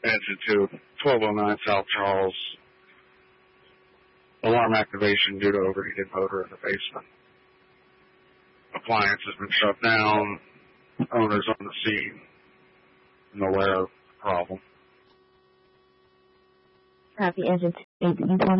Engine 2, 1209 South Charles. Alarm activation due to overheated motor in the basement. Appliance has been shut down. Owner's on the scene and aware of the problem. Copy, Engine 2,